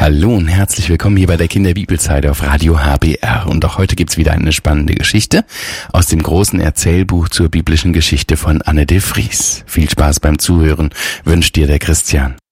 Hallo und herzlich willkommen hier bei der Kinderbibelzeit auf Radio HBR. Und auch heute gibt's wieder eine spannende Geschichte aus dem großen Erzählbuch zur biblischen Geschichte von Anne de Vries. Viel Spaß beim Zuhören wünscht dir der Christian.